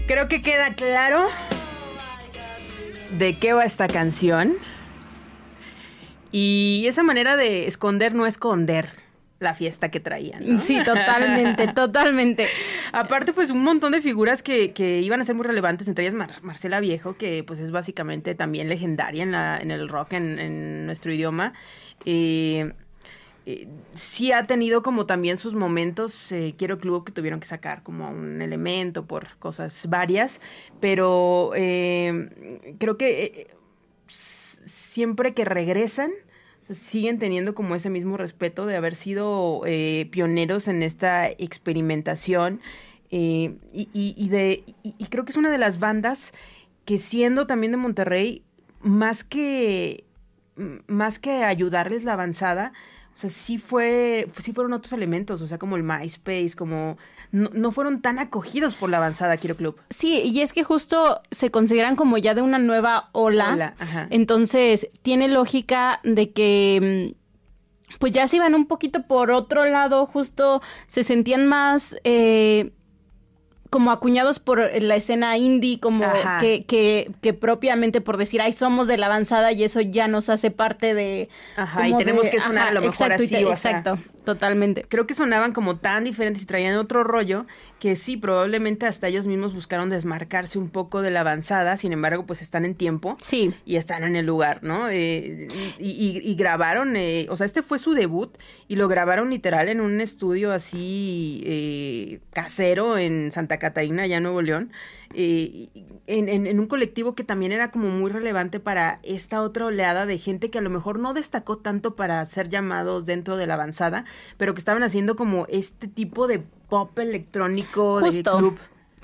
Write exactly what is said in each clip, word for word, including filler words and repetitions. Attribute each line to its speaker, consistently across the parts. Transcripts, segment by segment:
Speaker 1: Creo que queda claro de qué va esta canción. Y esa manera de esconder no esconder la fiesta que traían, ¿no?
Speaker 2: Sí, totalmente, totalmente.
Speaker 1: Aparte, pues, un montón de figuras que, que iban a ser muy relevantes, entre ellas Mar- Marcela Viejo, que pues es básicamente también legendaria en, la, en el rock en, en nuestro idioma. Eh, eh, sí ha tenido como también sus momentos, eh, Quiero Club, que tuvieron que sacar como un elemento por cosas varias, pero eh, creo que eh, s- siempre que regresan, siguen teniendo como ese mismo respeto de haber sido eh, pioneros en esta experimentación eh, y, y, y de y, y creo que es una de las bandas que, siendo también de Monterrey, más que más que ayudarles la avanzada, o sea, sí fue, sí fueron otros elementos, o sea, como el MySpace, como no, no fueron tan acogidos por la avanzada Quiero Club.
Speaker 2: Sí, y es que justo se consideran como ya de una nueva ola.
Speaker 1: Ola, ajá.
Speaker 2: Entonces, tiene lógica de que pues ya se iban un poquito por otro lado, justo se sentían más eh, como acuñados por la escena indie, como que, que, que propiamente por decir, ay, somos de la avanzada y eso ya nos hace parte de...
Speaker 1: Ajá, y tenemos
Speaker 2: de,
Speaker 1: que sonar
Speaker 2: ajá,
Speaker 1: a lo mejor
Speaker 2: exacto,
Speaker 1: así,
Speaker 2: te,
Speaker 1: o
Speaker 2: exacto,
Speaker 1: sea,
Speaker 2: totalmente.
Speaker 1: Creo que sonaban como tan diferentes y traían otro rollo que sí, probablemente hasta ellos mismos buscaron desmarcarse un poco de la avanzada, sin embargo, pues están en tiempo.
Speaker 2: Sí.
Speaker 1: Y están en el lugar, ¿no? Eh, y, y, y grabaron, eh, o sea, este fue su debut y lo grabaron literal en un estudio así eh, casero en Santa Catarina, allá en Nuevo León, eh, en, en, en un colectivo que también era como muy relevante para esta otra oleada de gente que a lo mejor no destacó tanto para ser llamados dentro de la avanzada, pero que estaban haciendo como este tipo de pop electrónico.
Speaker 2: Justo.
Speaker 1: De club.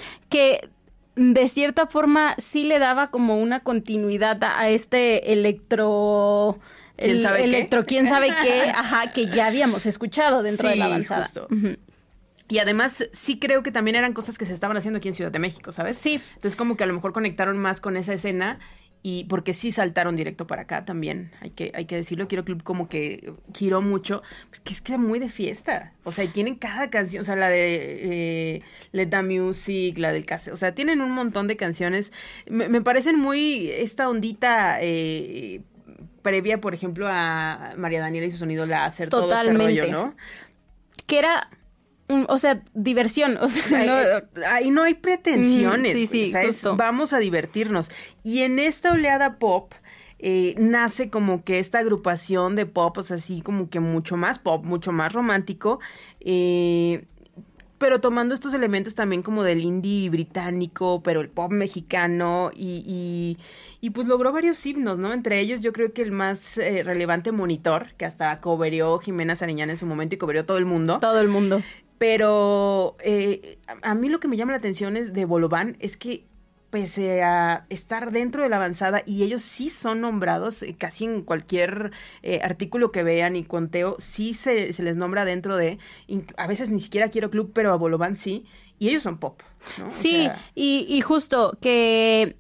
Speaker 2: Que de cierta forma sí le daba como una continuidad a, a este electro...
Speaker 1: ¿Quién
Speaker 2: el,
Speaker 1: sabe
Speaker 2: electro,
Speaker 1: qué?
Speaker 2: quién sabe qué, ajá, que ya habíamos escuchado dentro
Speaker 1: Sí,
Speaker 2: de la avanzada.
Speaker 1: Justo.
Speaker 2: Uh-huh.
Speaker 1: Y además sí creo que también eran cosas que se estaban haciendo aquí en Ciudad de México, ¿sabes?
Speaker 2: Sí.
Speaker 1: Entonces como que a lo mejor conectaron más con esa escena y porque sí saltaron directo para acá también, hay que hay que decirlo. Quiero Club como que giró mucho, pues que es que era muy de fiesta, o sea, y tienen cada canción, o sea, la de eh, Let the Music, la del Case, o sea, tienen un montón de canciones, me, me parecen muy esta ondita eh, previa, por ejemplo, a María Daniela y su sonido láser, todo este rollo, ¿no?
Speaker 2: Que era... O sea, diversión. O sea,
Speaker 1: ahí,
Speaker 2: no,
Speaker 1: ahí no hay pretensiones.
Speaker 2: Sí, sí,
Speaker 1: o sea, es,
Speaker 2: justo.
Speaker 1: vamos a divertirnos. Y en esta oleada pop eh, nace como que esta agrupación de pop, o sea, así como que mucho más pop, mucho más romántico, eh, pero tomando estos elementos también como del indie británico, pero el pop mexicano, y, y, y pues logró varios himnos, ¿no? Entre ellos yo creo que el más eh, relevante, Monitor, que hasta cobereó Jimena Sariñana en su momento y cobereó todo el mundo.
Speaker 2: Todo el mundo.
Speaker 1: Pero eh, a, a mí lo que me llama la atención es de Bolobán es que pese a estar dentro de la avanzada, y ellos sí son nombrados eh, casi en cualquier eh, artículo que vean y conteo, sí se, se les nombra dentro de, a veces ni siquiera Quiero Club, pero a Bolobán sí, y ellos son pop, ¿no?
Speaker 2: Sí,
Speaker 1: o sea,
Speaker 2: y, y justo que...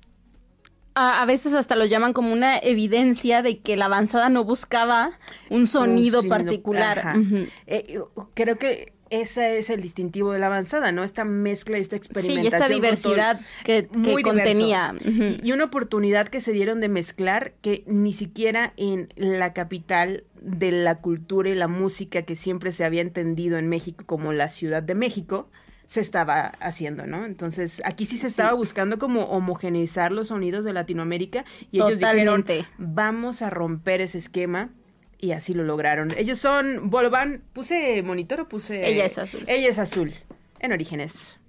Speaker 2: A, a veces hasta lo llaman como una evidencia de que la avanzada no buscaba un sonido
Speaker 1: un
Speaker 2: particular.
Speaker 1: Uh-huh. Eh, creo que ese es el distintivo de la avanzada, ¿no? Esta mezcla y esta experimentación.
Speaker 2: Sí, y esta diversidad que, que contenía.
Speaker 1: Uh-huh. y, y una oportunidad que se dieron de mezclar que ni siquiera en la capital de la cultura y la música que siempre se había entendido en México como la Ciudad de México se estaba haciendo, ¿no? Entonces, aquí sí se estaba sí. buscando como homogeneizar los sonidos de Latinoamérica y
Speaker 2: Totalmente.
Speaker 1: ellos dijeron, vamos a romper ese esquema y así lo lograron. Ellos son Bolobán, ¿puse Monitor o puse...?
Speaker 2: Ella es azul.
Speaker 1: Ella es azul, en Orígenes.